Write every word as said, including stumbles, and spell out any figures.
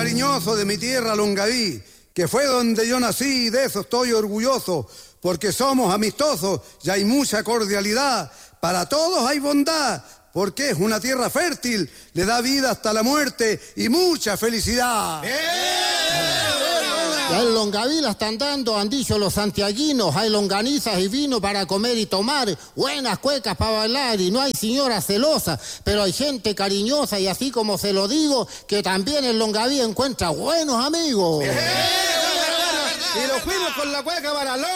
cariñoso de mi tierra Longaví, que fue donde yo nací y de eso estoy orgulloso, porque somos amistosos y hay mucha cordialidad, para todos hay bondad, porque es una tierra fértil, le da vida hasta la muerte y mucha felicidad. Ya en Longaví la están dando, han dicho los santiaguinos, hay longanizas y vino para comer y tomar, buenas cuecas para bailar y no hay señora celosa, pero hay gente cariñosa y así como se lo digo, que también en Longaví encuentra buenos amigos. Y nos fuimos con la cueca para